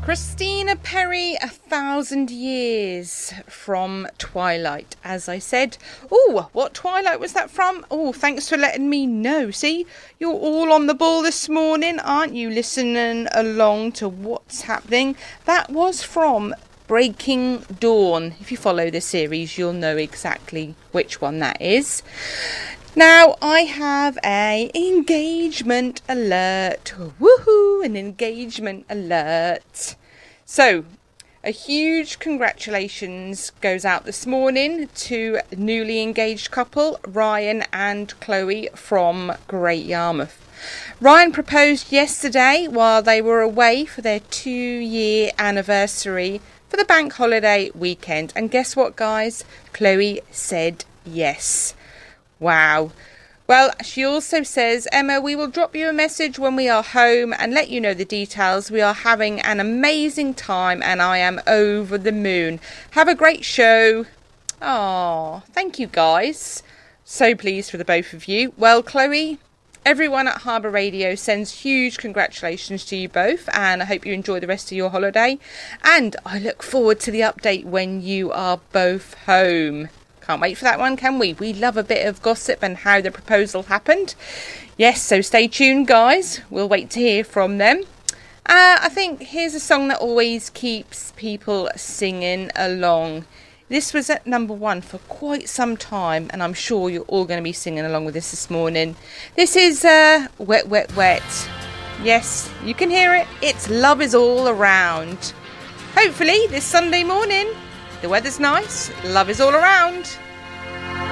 Christina Perri, 1,000 Years from Twilight, as I said. Oh, what Twilight was that from? Oh, thanks for letting me know. See, you're all on the ball this morning, aren't you, listening along to what's happening? That was from Breaking Dawn. If you follow the series, you'll know exactly which one that is. Now, I have an engagement alert. Woohoo! An engagement alert. So, a huge congratulations goes out this morning to newly engaged couple, Ryan and Chloe from Great Yarmouth. Ryan proposed yesterday while they were away for their 2-year anniversary for the bank holiday weekend. And guess what, guys? Chloe said yes. Wow. Well, she also says, Emma, we will drop you a message when we are home and let you know the details. We are having an amazing time and I am over the moon. Have a great show. Oh, thank you, guys. So pleased for the both of you. Well, Chloe, everyone at Harbour Radio sends huge congratulations to you both and I hope you enjoy the rest of your holiday. And I look forward to the update when you are both home. Can't wait for that one, can we? We love a bit of gossip and how the proposal happened. Yes, so stay tuned, guys. We'll wait to hear from them. I think here's a song that always keeps people singing along. This was at number 1 for quite some time, and I'm sure you're all going to be singing along with this morning. This is Wet, Wet, Wet. Yes, you can hear it. It's Love Is All Around. Hopefully, this Sunday morning, the weather's nice, love is all around.